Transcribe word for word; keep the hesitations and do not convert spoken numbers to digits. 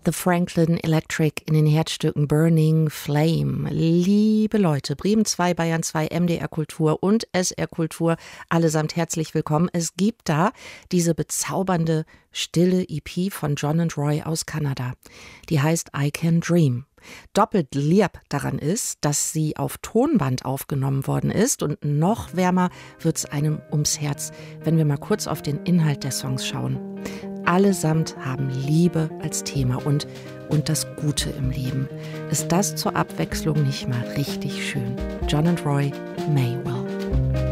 The Franklin Electric in den Herzstücken Burning Flame. Liebe Leute, Bremen zwei, Bayern zwei, M D R Kultur und S R Kultur, allesamt herzlich willkommen. Es gibt da diese bezaubernde, stille E P von John und Roy aus Kanada. Die heißt I Can Dream. Doppelt lieb daran ist, dass sie auf Tonband aufgenommen worden ist und noch wärmer wird's einem ums Herz, wenn wir mal kurz auf den Inhalt der Songs schauen. Allesamt haben Liebe als Thema und, und das Gute im Leben. Ist das zur Abwechslung nicht mal richtig schön? John und Roy, Maywell.